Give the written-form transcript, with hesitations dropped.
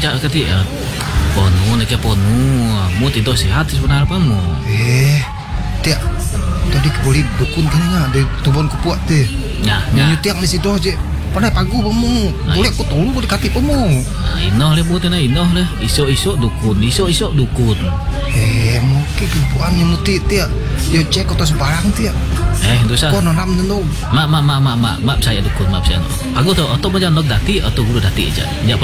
cak kati ponu nak ke ponu mu tidur sehat sebenarnya apa mu tiak tadi boleh dukun kan ada tubon kupuat teh ya tiak di situ aja pandai pagu pemu boleh aku tolong boleh kati pemu inoh le buat na inoh le isok dukun mungkin kupuan yang muti tiak dia cek atau sembarang tiak dosa kau nanam tentu maaf saya dukun maaf saya aku tu atau macam nok dati atau guru dati aja